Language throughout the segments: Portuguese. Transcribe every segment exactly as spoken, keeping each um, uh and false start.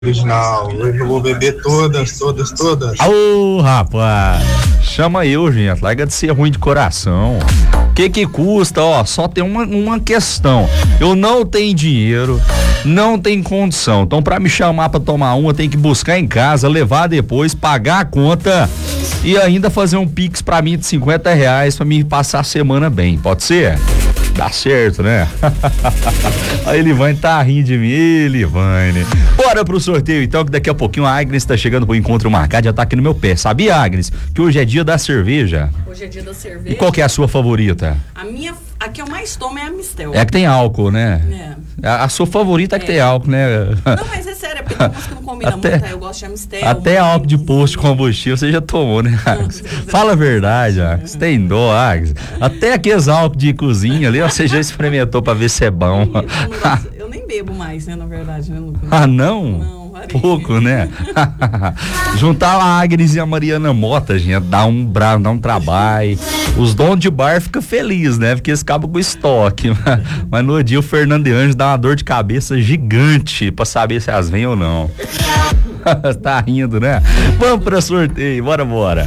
Original, eu vou beber todas, todas, todas. Ô, oh, rapaz, chama eu, gente, larga de ser ruim de coração. O que que custa, ó, só tem uma, uma questão, eu não tenho dinheiro, não tenho condição, então pra me chamar pra tomar uma, tem que buscar em casa, levar depois, pagar a conta e ainda fazer um pix pra mim de cinquenta reais pra me passar a semana bem, pode ser? Dá certo, né? A Elivane tá rindo de mim, Elivane. Bora pro sorteio então, que daqui a pouquinho a Agnes tá chegando pro encontro marcado, já tá aqui no meu pé. Sabia, Agnes, que hoje é dia da cerveja? Hoje é dia da cerveja. E qual que é a sua favorita? A minha, a que eu mais tomo é a Mistel. É a que tem álcool, né? É. A, a sua favorita é a que é. tem álcool, né? Não, mas é sério, é porque tem umas que não combinam até, muito, aí eu gosto de Amistel. Até álcool de posto de combustível você já tomou, né, Agnes? Fala a verdade, Agnes. Tem dó, Agnes. Até aqueles álcool de cozinha ali, você já experimentou pra ver se é bom. Eu, gosto, eu nem bebo mais, né, na verdade, né, Lucas? Ah, não? Não. Pouco, né? Juntar a Agnes e a Mariana Mota, gente, dá um bravo, dá um trabalho. Os donos de bar ficam felizes, né? Porque eles acabam com o estoque. Mas no dia o Fernando de Anjos dá uma dor de cabeça gigante pra saber se elas vêm ou não. Tá rindo, né? Vamos pra sorteio, bora, bora.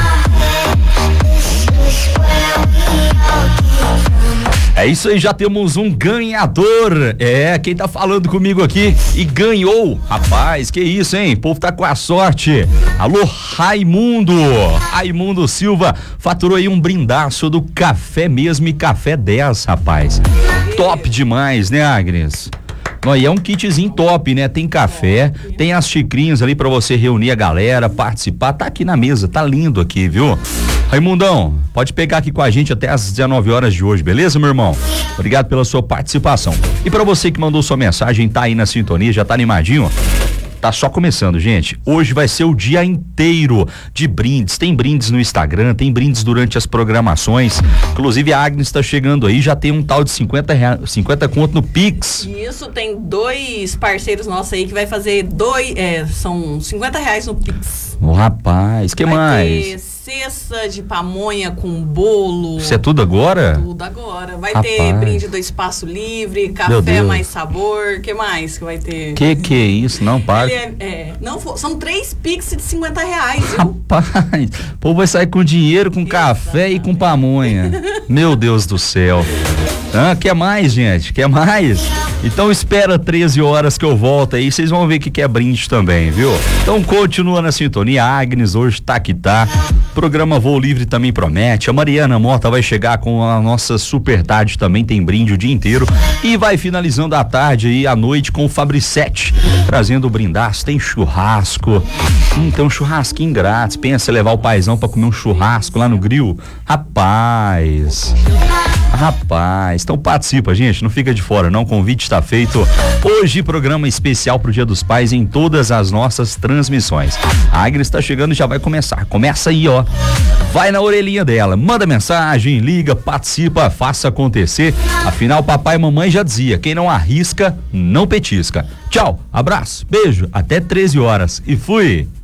É isso aí, já temos um ganhador. É, quem tá falando comigo aqui e ganhou. Rapaz, que isso, hein? O povo tá com a sorte. Alô, Raimundo. Raimundo Silva faturou aí um brindaço do Café Mesmo e Café dez, rapaz. Top demais, né, Agnes? E é um kitzinho top, né? Tem café, tem as xicrinhas ali pra você reunir a galera, participar. Tá aqui na mesa, tá lindo aqui, viu? Raimundão, pode pegar aqui com a gente até às dezenove horas de hoje, beleza, meu irmão? Obrigado pela sua participação. E pra você que mandou sua mensagem, tá aí na sintonia, já tá animadinho? Tá só começando, gente. Hoje vai ser o dia inteiro de brindes. Tem brindes no Instagram, tem brindes durante as programações. Inclusive a Agnes tá chegando aí, já tem um tal de cinquenta reais, cinquenta conto no Pix. Isso, tem dois parceiros nossos aí que vai fazer dois, é, são cinquenta reais no Pix. Ô, rapaz, que vai mais? Ter cesta de pamonha com bolo. Isso é tudo agora? Tudo agora. Vai Rapaz. ter brinde do Espaço Livre, café mais sabor. Que mais que vai ter? Que que é isso? Não, para. É, é, não, são três Pix de cinquenta reais, viu? Rapaz, o povo vai sair com dinheiro, com Exatamente. Café e com pamonha. Meu Deus do céu. Ah, quer mais, gente? Quer mais? Então espera treze horas que eu volto aí, vocês vão ver que que é brinde também, viu? Então continua na sintonia, a Agnes hoje tá que tá. Programa Voo Livre também promete. A Mariana Mota vai chegar com a nossa super tarde, também tem brinde o dia inteiro. E vai finalizando a tarde e a noite com o Fabricete, trazendo o brindaço. Tem churrasco. Hum, tem um churrasquinho grátis. Pensa levar o paizão pra comer um churrasco lá no grill. Rapaz. Rapaz, então participa, gente, não fica de fora não, o convite está feito. Hoje programa especial pro Dia dos Pais em todas as nossas transmissões. A Agnes está chegando e já vai começar, começa aí, ó, vai na orelhinha dela, manda mensagem, liga, participa, faça acontecer, afinal papai e mamãe já dizia, quem não arrisca, não petisca. Tchau, abraço, beijo, até treze horas e fui!